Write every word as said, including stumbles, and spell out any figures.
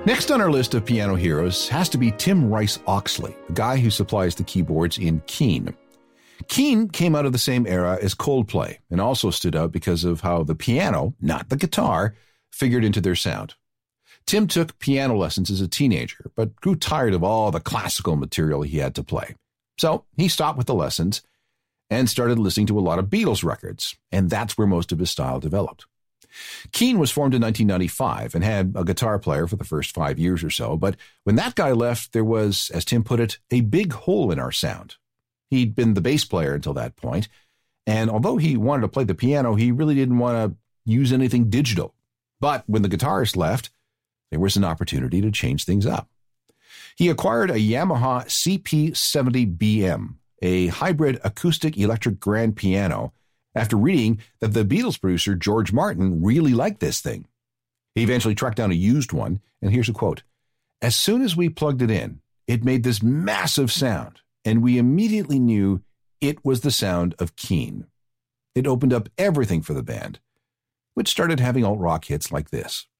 Next on our list of piano heroes has to be Tim Rice Oxley, the guy who supplies the keyboards in Keane. Keane came out of the same era as Coldplay and also stood out because of how the piano, not the guitar, figured into their sound. Tim took piano lessons as a teenager, but grew tired of all the classical material he had to play. So he stopped with the lessons and started listening to a lot of Beatles records, and that's where most of his style developed. Keane was formed in nineteen ninety-five and had a guitar player for the first five years or so, but when that guy left, there was, as Tim put it, a big hole in our sound. He'd been the bass player until that point, and although he wanted to play the piano, he really didn't want to use anything digital. But when the guitarist left, there was an opportunity to change things up. He acquired a Yamaha C P seventy B M, a hybrid acoustic electric grand piano, after reading that the Beatles producer George Martin really liked this thing. He eventually tracked down a used one, and here's a quote. "As soon as we plugged it in, it made this massive sound, and we immediately knew it was the sound of Keane. It opened up everything for the band, which started having alt-rock hits like this."